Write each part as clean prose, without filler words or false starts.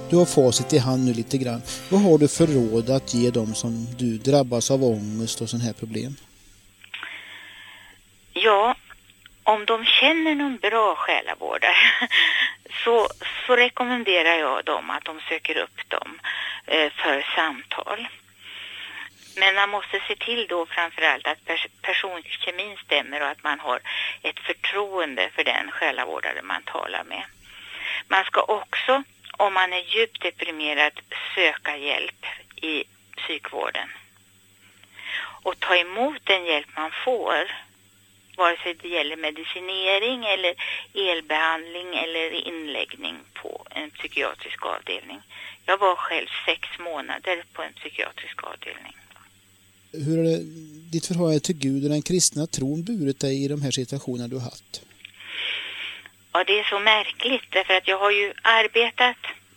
Du har facit i hand nu lite grann. Vad har du för råd att ge dem som du drabbas av ångest och sån här problem? Ja, om de känner någon bra själavårdare så rekommenderar jag dem att de söker upp dem för samtal. Men man måste se till då framförallt att personkemin stämmer och att man har ett förtroende för den själavårdare man talar med. Man ska också, om man är djupt deprimerad, söka hjälp i psykvården. Och ta emot den hjälp man får, vare sig det gäller medicinering eller elbehandling eller inläggning på en psykiatrisk avdelning. Jag var själv 6 månader på en psykiatrisk avdelning. Hur har ditt förhållande till Gud och den kristna tron burit dig i de här situationerna du har haft? Ja, det är så märkligt därför att jag har ju arbetat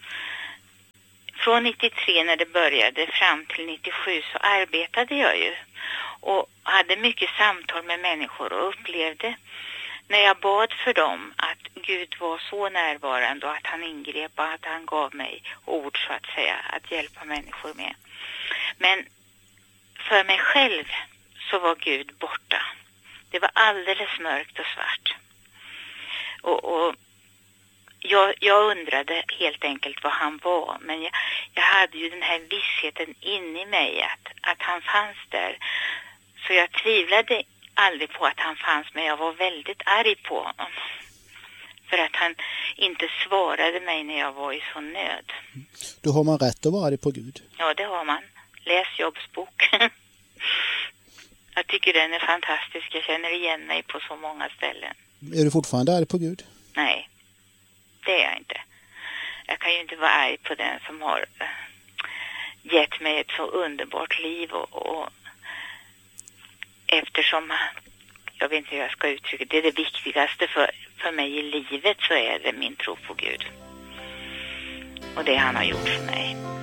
från 93 när det började fram till 97 så arbetade jag ju och hade mycket samtal med människor och upplevde när jag bad för dem att Gud var så närvarande och att han ingrep och att han gav mig ord så att säga att hjälpa människor med. Men för mig själv så var Gud borta. Det var alldeles mörkt och svart. Och jag undrade helt enkelt vad han var. Men jag hade ju den här vissheten in i mig att han fanns där. Så jag tvivlade aldrig på att han fanns, men jag var väldigt arg på honom. För att han inte svarade mig när jag var i sån nöd. Då har man rätt att vara arg på Gud. Ja, det har man. Läs Jobs bok. Jag tycker den är fantastisk. Jag känner igen mig på så många ställen. Är du fortfarande arg på Gud? Nej, det är jag inte. Jag kan ju inte vara arg på den som har gett mig ett så underbart liv och eftersom jag vet inte hur jag ska uttrycka det är det viktigaste för mig i livet så är det min tro på Gud och det han har gjort för mig.